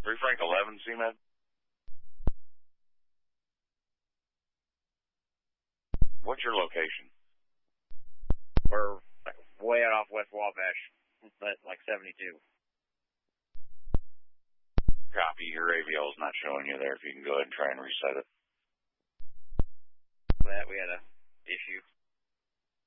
3 Frank 11, C-Med. What's your location? We're way out off West Wabash, but like 72. Copy. Your AVL is not showing you there. If you can go ahead and try and reset it. That we had a issue.